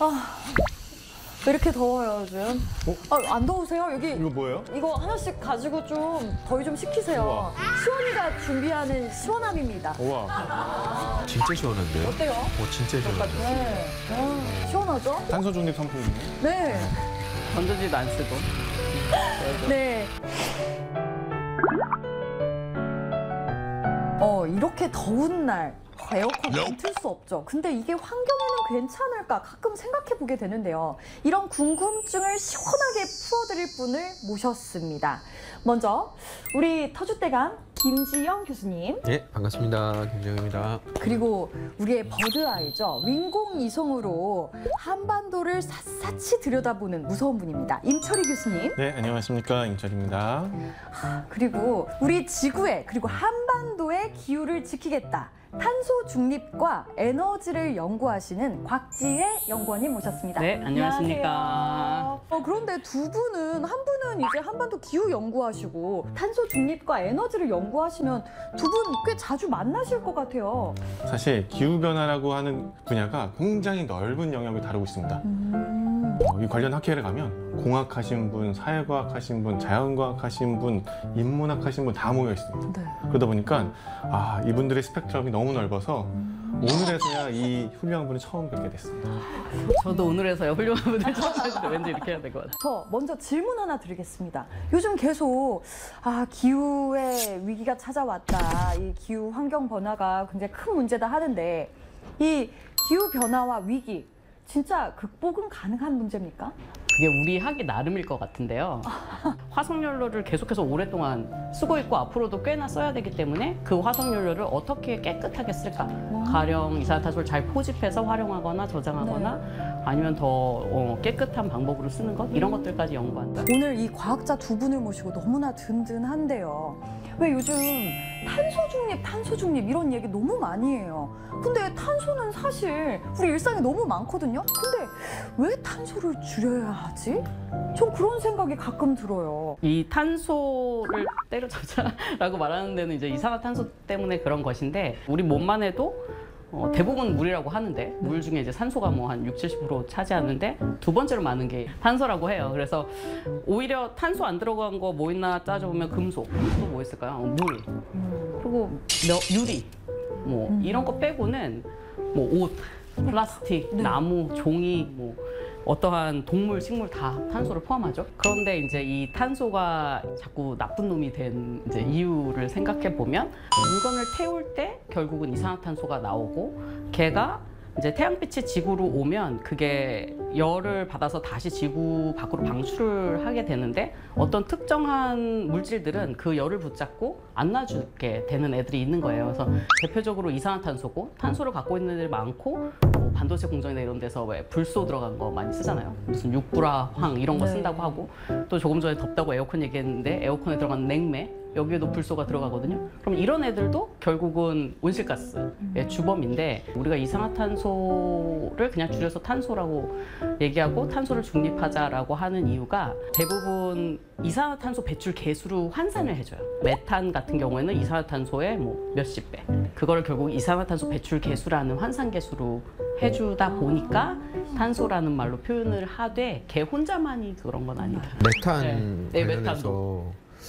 왜 이렇게 더워요, 요즘? 안 더우세요? 여기 이거 뭐예요? 이거 하나씩 가지고 좀 더위 좀 식히세요. 우와. 시원이가 준비하는 시원함입니다. 우와. 진짜 시원한데요? 어때요? 진짜 시원하죠. 네. 시원하죠? 탄소 중립 상품이네. 네. 건전지도 안 쓰고. 네. 이렇게 더운 날 에어컨 안 틀 수 없죠. 근데 이게 환경에는 괜찮을까 가끔 생각해 보게 되는데요. 이런 궁금증을 시원하게 풀어드릴 분을 모셨습니다. 먼저 우리 터줏대감 김지영 교수님. 예, 반갑습니다. 김정입니다. 그리고 우리의 버드아이죠. 윙공이송으로 한반도를 샅샅이 들여다보는 무서운 분입니다. 임철희 교수님. 네, 안녕하십니까. 임철입니다. 그리고 우리 지구의 그리고 한반도의 기후를 지키겠다. 탄소 중립과 에너지를 연구하시는 곽지혜 연구원님 모셨습니다. 네, 안녕하십니까. 안녕하세요. 그런데 두 분은 한 분은 이제 한반도 기후 연구하시고 탄소 중립과 에너지를 연구하시면 두 분 꽤 자주 만나실 것 같아요. 사실 기후변화라고 하는 분야가 굉장히 넓은 영역을 다루고 있습니다. 이 관련 학회를 가면 공학 하신 분, 사회과학 하신 분, 자연과학 하신 분, 인문학 하신 분 다 모여 있습니다. 네. 그러다 보니까 이분들의 스펙트럼이 너무 넓어서 오늘에서야 이 훌륭한 분을 처음 뵙게 됐습니다. 저도 오늘에서야 훌륭한 분들 찾았는데 왠지 이렇게 해야 될 것 같아요. 저 먼저 질문 하나 드리겠습니다. 요즘 계속 기후의 위기가 찾아왔다. 이 기후 환경 변화가 굉장히 큰 문제다 하는데 이 기후 변화와 위기 진짜 극복은 가능한 문제입니까? 그게 우리 하기 나름일 것 같은데요. 화석연료를 계속해서 오랫동안 쓰고 있고 앞으로도 꽤나 써야 되기 때문에 그 화석연료를 어떻게 깨끗하게 쓸까? 가령 이산화탄소를 잘 포집해서 활용하거나 저장하거나 아니면 더 깨끗한 방법으로 쓰는 것 이런 것들까지 연구한다. 오늘 이 과학자 두 분을 모시고 너무나 든든한데요. 왜 요즘 탄소 중립 이런 얘기 너무 많이 해요. 근데 탄소는 사실 우리 일상에 너무 많거든요. 근데 왜 탄소를 줄여야 하지? 전 그런 생각이 가끔 들어요. 이 탄소를 때려잡자라고 말하는 데는 이제 이산화탄소 때문에 그런 것인데 우리 몸만 해도 대부분 물이라고 하는데 물 중에 이제 산소가 뭐 한 60~70% 차지하는데 두 번째로 많은 게 탄소라고 해요. 그래서 오히려 탄소 안 들어간 거 뭐 있나 따져보면 금속, 또 뭐 있을까요? 물, 그리고 유리, 뭐 이런 거 빼고는 뭐 옷, 플라스틱, 나무, 종이, 뭐 어떠한 동물, 식물 다 탄소를 포함하죠. 그런데 이제 이 탄소가 자꾸 나쁜 놈이 된 이제 이유를 생각해 보면 물건을 태울 때 결국은 이산화탄소가 나오고 걔가 이제 태양빛이 지구로 오면 그게 열을 받아서 다시 지구 밖으로 방출을 하게 되는데 어떤 특정한 물질들은 그 열을 붙잡고 안 놔주게 되는 애들이 있는 거예요. 그래서 대표적으로 이산화탄소고 탄소를 갖고 있는 애들이 많고 반도체 공정이나 이런 데서 왜 불소 들어간 거 많이 쓰잖아요. 무슨 육불화, 황 이런 거 쓴다고 하고 또 조금 전에 덥다고 에어컨 얘기했는데 에어컨에 들어간 냉매 여기에도 불소가 들어가거든요. 그럼 이런 애들도 결국은 온실가스의 주범인데 우리가 이산화탄소를 그냥 줄여서 탄소라고 얘기하고 탄소를 중립하자라고 하는 이유가 대부분 이산화탄소 배출 개수로 환산을 해줘요. 메탄 같은 경우에는 이산화탄소의 뭐 몇십 배. 그거를 결국 이산화탄소 배출 개수라는 환산 개수로 해주다 보니까 탄소라는 말로 표현을 하되 걔 혼자만이 그런 건 아니다. 메탄 네, 관련해서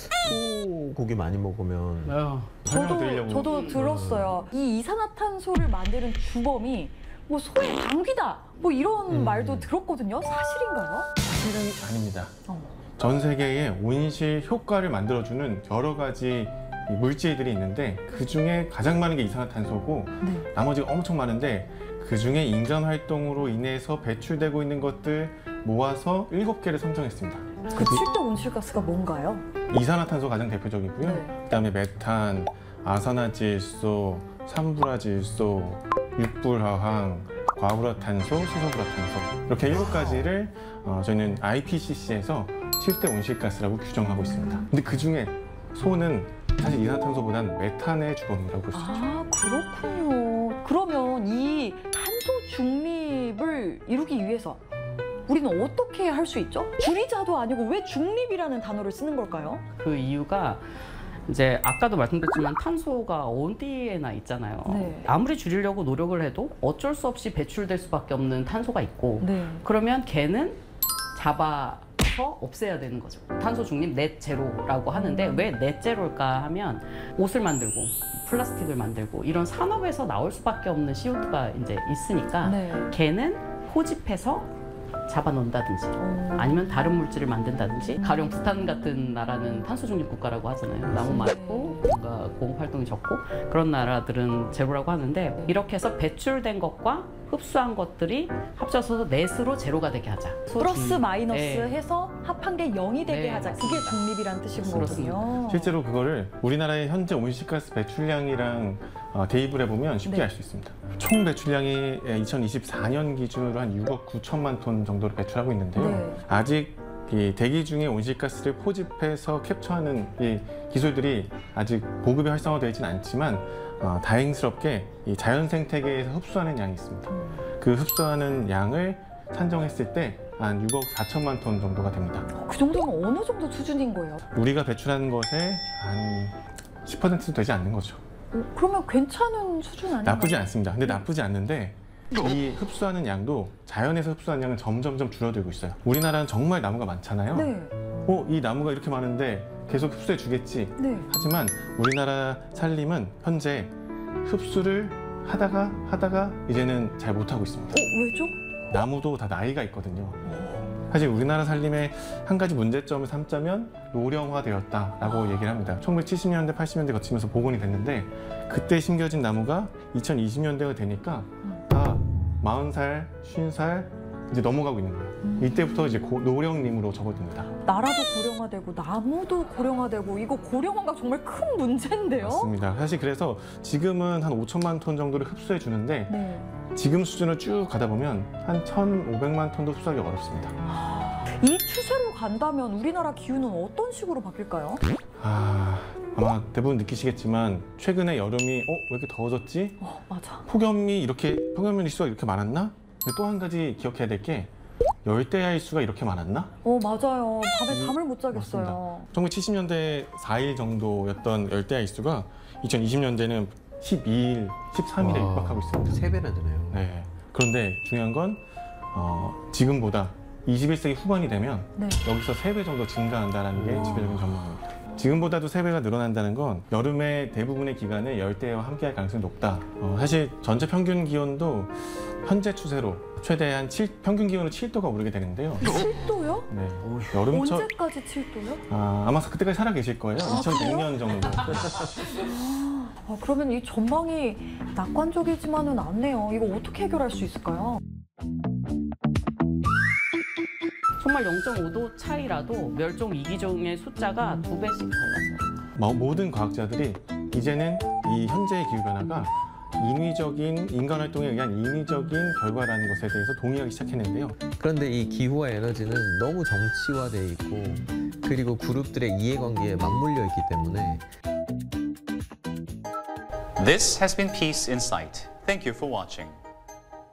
소고기 많이 먹으면 저도 들었어요. 이 이산화탄소를 만드는 주범이 뭐 소의 방귀다 뭐 이런 말도 들었거든요. 사실인가요? 사실은 아닙니다. 전 세계에 온실 효과를 만들어주는 여러 가지 이 물질들이 있는데 그 중에 가장 많은 게 이산화탄소고 나머지가 엄청 많은데 그 중에 인간 활동으로 인해서 배출되고 있는 것들 모아서 7개를 선정했습니다. 그 7대 온실가스가 뭔가요? 이산화탄소 가장 대표적이고요. 그다음에 메탄, 아산화질소, 산불화질소, 육불화황, 과불화탄소, 수소불화탄소 이렇게 7가지를 저희는 IPCC에서 7대 온실가스라고 규정하고 있습니다. 근데 그 중에 소는 사실 이산화탄소보다는 메탄의 주범이라고 볼 수 있죠. 아, 그렇군요. 그러면 이 탄소 중립을 이루기 위해서 우리는 어떻게 할 수 있죠? 줄이자도 아니고 왜 중립이라는 단어를 쓰는 걸까요? 그 이유가 이제 아까도 말씀드렸지만 탄소가 어디에나 있잖아요. 네. 아무리 줄이려고 노력을 해도 어쩔 수 없이 배출될 수밖에 없는 탄소가 있고 네. 그러면 걔는 잡아서 없애야 되는 거죠. 탄소 중립 넷 제로라고 하는데 왜 넷 제로일까 하면 옷을 만들고 플라스틱을 만들고 이런 산업에서 나올 수밖에 없는 CO2가 이제 있으니까 네. 걔는 포집해서 잡아놓는다든지 아니면 다른 물질을 만든다든지 가령 부탄 같은 나라는 탄소 중립 국가라고 하잖아요. 나무 많고 뭔가 공업 활동이 적고 그런 나라들은 제로라고 하는데 이렇게 해서 배출된 것과 흡수한 것들이 합쳐서 넷으로 제로가 되게 하자. 플러스 마이너스 네. 해서 합한 게 0이 되게 네, 하자. 그게 맞습니다. 중립이란 뜻인 그렇습니다. 거군요. 실제로 그거를 우리나라의 현재 온실가스 배출량이랑 대입을 해보면 쉽게 네. 알 수 있습니다. 총 배출량이 2024년 기준으로 한 6억 9천만 톤 정도를 배출하고 있는데요. 네. 아직 이 대기 중에 온실가스를 포집해서 캡처하는 이 기술들이 아직 보급이 활성화되어 있지는 않지만 다행스럽게 이 자연 생태계에서 흡수하는 양이 있습니다. 그 흡수하는 양을 산정했을 때 한 6억 4천만 톤 정도가 됩니다. 그 정도면 어느 정도 수준인 거예요? 우리가 배출하는 것의 한 10%도 되지 않는 거죠. 그러면 괜찮은 수준 아닌가요? 나쁘지 않습니다. 근데 나쁘지 않는데 이 흡수하는 양도 자연에서 흡수하는 양은 점점점 줄어들고 있어요. 우리나라는 정말 나무가 많잖아요. 네. 이 나무가 이렇게 많은데 계속 흡수해 주겠지. 네. 하지만 우리나라 산림은 현재 흡수를 하다가 이제는 잘 못하고 있습니다. 왜죠? 나무도 다 나이가 있거든요. 사실 우리나라 산림의 한 가지 문제점을 삼자면 노령화되었다라고 얘기를 합니다. 1970년대, 80년대 거치면서 복원이 됐는데 그때 심겨진 나무가 2020년대가 되니까 다 40살, 50살 이제 넘어가고 있는 거예요. 이때부터 이제 노령님으로 접어듭니다. 나라도 고령화되고 나무도 고령화되고 이거 고령화가 정말 큰 문제인데요? 맞습니다. 사실 그래서 지금은 한 5천만 톤 정도를 흡수해 주는데 네. 지금 수준을 쭉 가다 보면 한 1,500만 ton도 흡수하기 어렵습니다. 이 추세로 간다면 우리나라 기후는 어떤 식으로 바뀔까요? 아마 대부분 느끼시겠지만 최근에 여름이 왜 이렇게 더워졌지? 맞아. 폭염 일수가 이렇게 많았나? 근데 또 한 가지 기억해야 될 게 열대야 일수가 이렇게 많았나? 맞아요. 밤에 잠을 못 자겠어요. 1970년대 4일 정도였던 열대야 일수가 2020년대는 12일, 13일에 육박하고 있습니다. 3배나 되네요. 네. 그런데 중요한 건 지금보다 21세기 후반이 되면 네. 여기서 3배 정도 증가한다는 게 지배적인 전망입니다. 지금보다도 3배가 늘어난다는 건 여름의 대부분의 기간에 열대야와 함께할 가능성이 높다. 사실 전체 평균 기온도 현재 추세로 최대 한 평균 기온으로 7도가 오르게 되는데요. 7도요? 네. 여름철 언제까지 7도요? 아마 그때까지 살아 계실 거예요. 2100년 정도. 그러면 이 전망이 낙관적이지만은 않네요. 이거 어떻게 해결할 수 있을까요? 정말 0.5도 차이라도 멸종 위기종의 숫자가 2배씩 달라져요. 모든 과학자들이 이제는 이 현재의 기후변화가 인간 활동에 의한 인위적인 결과라는 것에 대해서 동의하기 시작했는데요. 그런데 이 기후와 에너지는 너무 정치화돼 있고 그리고 그룹들의 이해관계에 맞물려 있기 때문에 This has been Peace Insight. Thank you for watching.